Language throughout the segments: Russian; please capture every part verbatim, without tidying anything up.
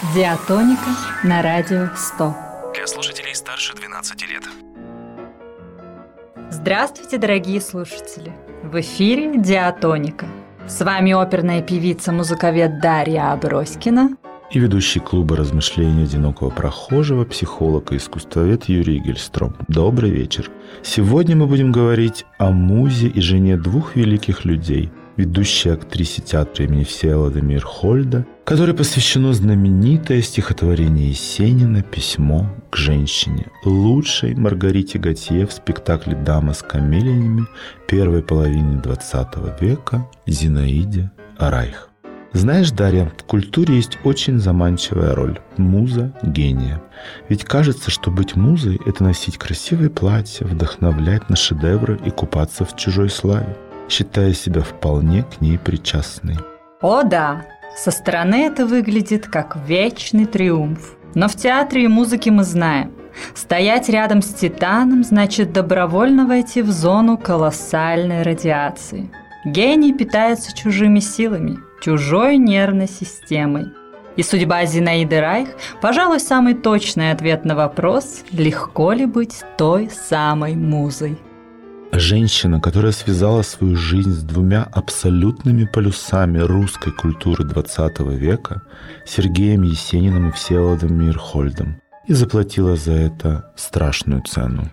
Диатоника на радио сто. Для слушателей старше двенадцати лет. Здравствуйте, дорогие слушатели! В эфире Диатоника. С вами оперная певица-музыковед Дарья Аброськина и ведущий клуба размышлений одинокого прохожего, психолог и искусствовед Юрий Гельстром. Добрый вечер! Сегодня мы будем говорить о музе и жене двух великих людей, ведущей актрисе театра имени Всеволода Мейерхольда, которой посвящено знаменитое стихотворение Есенина «Письмо к женщине», лучшей Маргарите Готье в спектакле «Дама с камелиями» первой половины двадцатого века Зинаиде Райх. Знаешь, Дарья, в культуре есть очень заманчивая роль – муза гения. Ведь кажется, что быть музой – это носить красивые платья, вдохновлять на шедевры и купаться в чужой славе, считая себя вполне к ней причастной. О да, со стороны это выглядит как вечный триумф. Но в театре и музыке мы знаем, стоять рядом с титаном значит добровольно войти в зону колоссальной радиации. Гений питается чужими силами, чужой нервной системой. И судьба Зинаиды Райх, пожалуй, самый точный ответ на вопрос, легко ли быть той самой музой. Женщина, которая связала свою жизнь с двумя абсолютными полюсами русской культуры двадцатого века, Сергеем Есениным и Всеволодом Мейерхольдом, и заплатила за это страшную цену.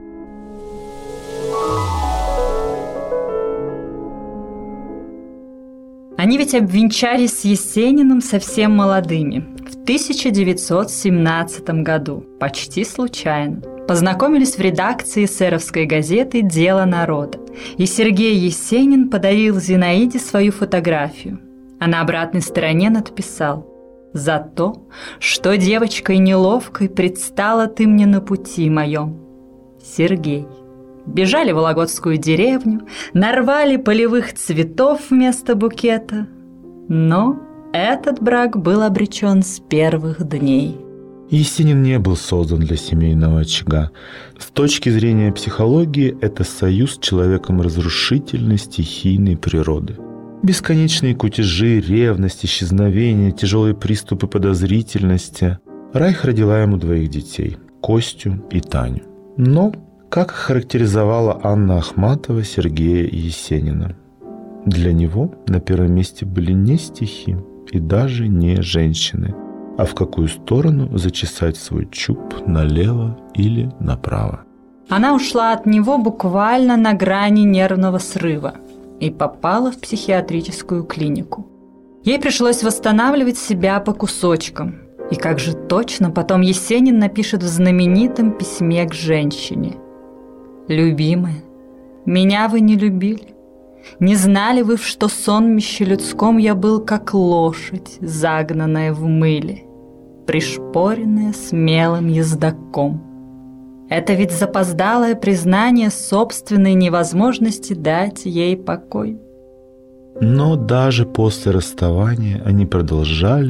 Они ведь обвенчались с Есениным совсем молодыми, в тысяча девятьсот семнадцатом году, почти случайно. Познакомились в редакции эсеровской газеты «Дело народа», и Сергей Есенин подарил Зинаиде свою фотографию, а на обратной стороне надписал: «За то, что девочкой неловкой предстала ты мне на пути моем, Сергей». Бежали в Вологодскую деревню, нарвали полевых цветов вместо букета, но этот брак был обречен с первых дней. Есенин не был создан для семейного очага. С точки зрения психологии, это союз с человеком разрушительной стихийной природы. Бесконечные кутежи, ревность, исчезновения, тяжелые приступы подозрительности. Райх родила ему двоих детей – Костю и Таню. Но, как характеризовала Анна Ахматова Сергея Есенина, для него на первом месте были не стихи и даже не женщины, а в какую сторону зачесать свой чуб, налево или направо. Она ушла от него буквально на грани нервного срыва и попала в психиатрическую клинику. Ей пришлось восстанавливать себя по кусочкам. И как же точно потом Есенин напишет в знаменитом письме к женщине: «Любимая, меня вы не любили. Не знали вы, что сонмище людском я был, как лошадь, загнанная в мыле, пришпоренная смелым ездаком». Это ведь запоздалое признание собственной невозможности дать ей покой. Но даже после расставания они продолжали